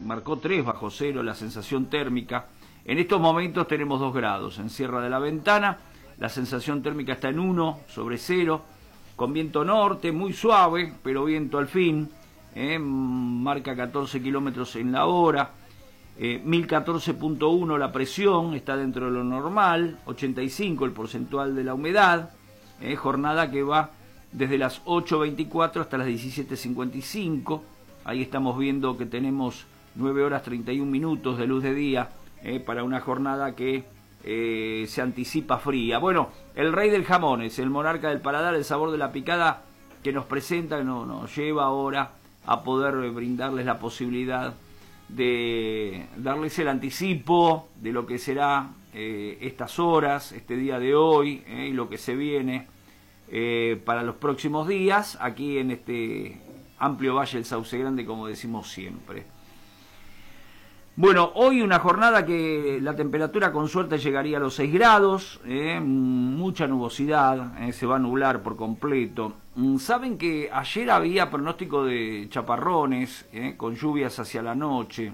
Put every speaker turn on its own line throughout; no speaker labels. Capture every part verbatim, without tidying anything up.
marcó tres bajo cero la sensación térmica. En estos momentos tenemos dos grados en Sierra de la Ventana, la sensación térmica está en uno sobre cero, con viento norte muy suave, pero viento al fin, eh, marca catorce kilómetros en la hora, eh, mil catorce punto uno la presión, está dentro de lo normal, ochenta y cinco el porcentual de la humedad, eh, jornada que va desde las ocho veinticuatro hasta las diecisiete cincuenta y cinco, ahí estamos viendo que tenemos nueve horas treinta y un minutos de luz de día, eh, para una jornada que eh, se anticipa fría. Bueno, el rey del jamón es el monarca del paladar, el sabor de la picada que nos presenta, que no, nos lleva ahora a poder brindarles la posibilidad de darles el anticipo de lo que será eh, estas horas, este día de hoy, eh, y lo que se viene eh, para los próximos días, aquí en este amplio valle del Sauce Grande, como decimos siempre. Bueno, hoy una jornada que la temperatura con suerte llegaría a los seis grados, eh, mucha nubosidad, eh, se va a nublar por completo. Saben que ayer había pronóstico de chaparrones, eh, con lluvias hacia la noche.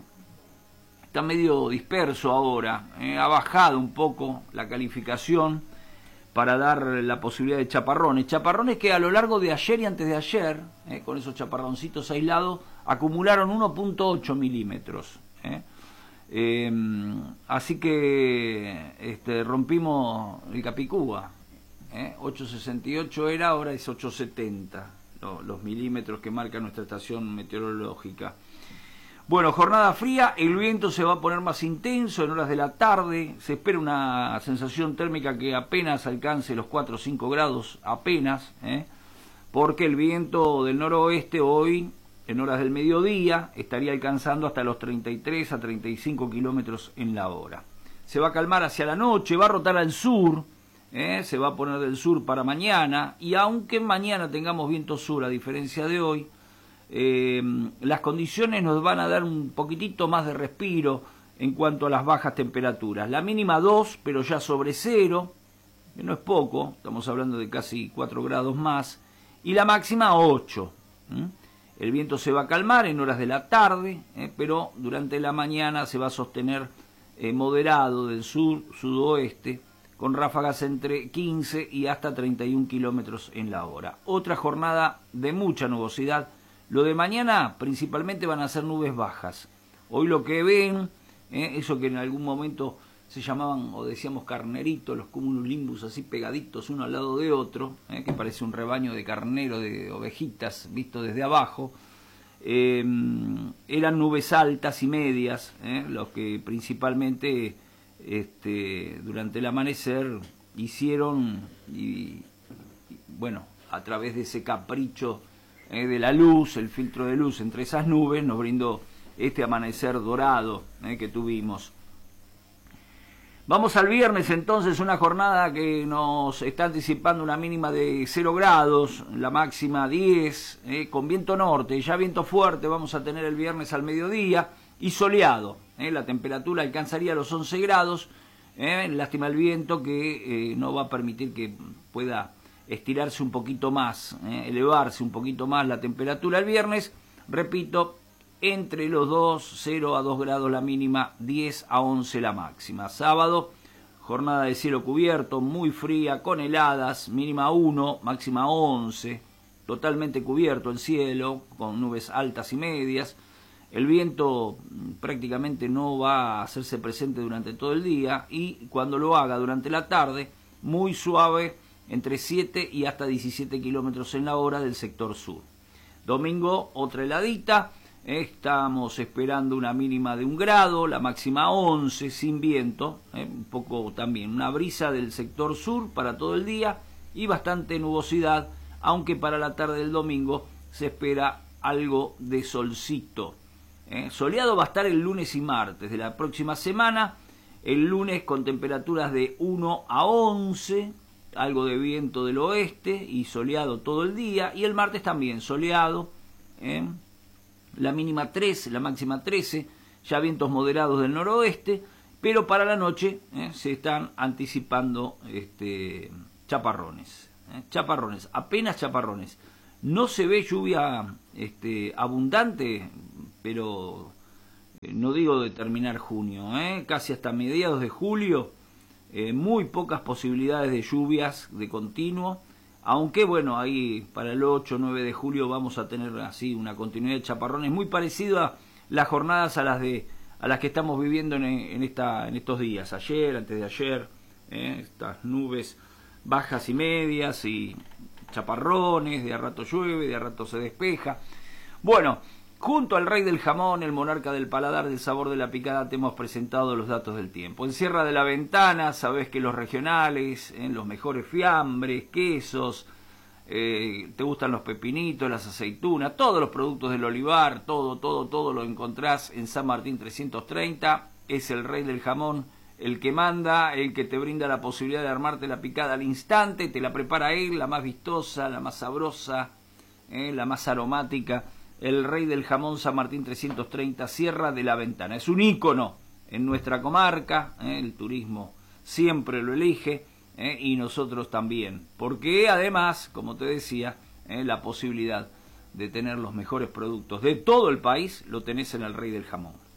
Está medio disperso ahora, eh, ha bajado un poco la calificación para dar la posibilidad de chaparrones. Chaparrones que a lo largo de ayer y antes de ayer, eh, con esos chaparroncitos aislados, acumularon uno punto ocho milímetros. ¿Eh? Eh, así que este, rompimos el Capicúa, ¿eh? ocho sesenta y ocho era, ahora es ocho setenta lo, los milímetros que marca nuestra estación meteorológica. Bueno, jornada fría, el viento se va a poner más intenso en horas de la tarde, se espera una sensación térmica que apenas alcance los cuatro o cinco grados, apenas, ¿eh? porque el viento del noroeste hoy en horas del mediodía estaría alcanzando hasta los treinta y tres a treinta y cinco kilómetros en la hora. Se va a calmar hacia la noche, va a rotar al sur, ¿eh? se va a poner del sur para mañana, y aunque mañana tengamos viento sur a diferencia de hoy, eh, las condiciones nos van a dar un poquitito más de respiro en cuanto a las bajas temperaturas. La mínima dos, pero ya sobre cero, que no es poco, estamos hablando de casi cuatro grados más, y la máxima ocho. ¿eh? El viento se va a calmar en horas de la tarde, eh, pero durante la mañana se va a sostener eh, moderado del sur, sudoeste, con ráfagas entre quince y hasta treinta y un kilómetros en la hora. Otra jornada de mucha nubosidad. Lo de mañana principalmente van a ser nubes bajas. Hoy lo que ven, eh, eso que en algún momento se llamaban o decíamos carneritos, los cumulonimbus así pegaditos uno al lado de otro, eh, que parece un rebaño de carnero, de ovejitas visto desde abajo, eh, eran nubes altas y medias, eh, los que principalmente este, durante el amanecer hicieron, y, y bueno, a través de ese capricho eh, de la luz, el filtro de luz entre esas nubes, nos brindó este amanecer dorado eh, que tuvimos. Vamos al viernes entonces, una jornada que nos está anticipando una mínima de cero grados, la máxima diez, eh, con viento norte, ya viento fuerte vamos a tener el viernes al mediodía, y soleado, eh, la temperatura alcanzaría los once grados, eh, lástima el viento que eh, no va a permitir que pueda estirarse un poquito más, eh, elevarse un poquito más la temperatura el viernes, repito, entre los dos, cero a dos grados la mínima, diez a once la máxima. Sábado, jornada de cielo cubierto, muy fría, con heladas, mínima uno, máxima once, totalmente cubierto el cielo, con nubes altas y medias. El viento prácticamente no va a hacerse presente durante todo el día, y cuando lo haga durante la tarde, muy suave, entre siete y hasta diecisiete kilómetros en la hora del sector sur. Domingo, otra heladita. Estamos esperando una mínima de un grado, la máxima once, sin viento, eh, un poco también una brisa del sector sur para todo el día y bastante nubosidad, aunque para la tarde del domingo se espera algo de solcito. Eh. Soleado va a estar el lunes y martes de la próxima semana, el lunes con temperaturas de uno a once, algo de viento del oeste y soleado todo el día, y el martes también soleado, eh. la mínima trece, la máxima trece, ya vientos moderados del noroeste, pero para la noche eh, se están anticipando este, chaparrones, eh, chaparrones, apenas chaparrones. No se ve lluvia este, abundante, pero no digo de terminar junio, ¿eh? casi hasta mediados de julio, eh, muy pocas posibilidades de lluvias de continuo, aunque bueno, ahí para el ocho o nueve de julio vamos a tener así una continuidad de chaparrones muy parecida a las jornadas a las de a las que estamos viviendo en, en, esta, en estos días, ayer, antes de ayer, ¿eh? estas nubes bajas y medias y chaparrones, de a rato llueve, de a rato se despeja. Bueno, junto al rey del jamón, el monarca del paladar, del sabor de la picada, te hemos presentado los datos del tiempo. En Sierra de la Ventana, sabés que los regionales, ¿eh? los mejores fiambres, quesos, eh, te gustan los pepinitos, las aceitunas, todos los productos del olivar, todo, todo, todo lo encontrás en San Martín trescientos treinta. Es el rey del jamón, el que manda, el que te brinda la posibilidad de armarte la picada al instante, te la prepara él, la más vistosa, la más sabrosa, ¿eh? la más aromática. El rey del jamón, San Martín trescientos treinta, Sierra de la Ventana. Es un ícono en nuestra comarca, ¿eh? el turismo siempre lo elige, ¿eh? y nosotros también. Porque además, como te decía, ¿eh? la posibilidad de tener los mejores productos de todo el país lo tenés en el rey del jamón.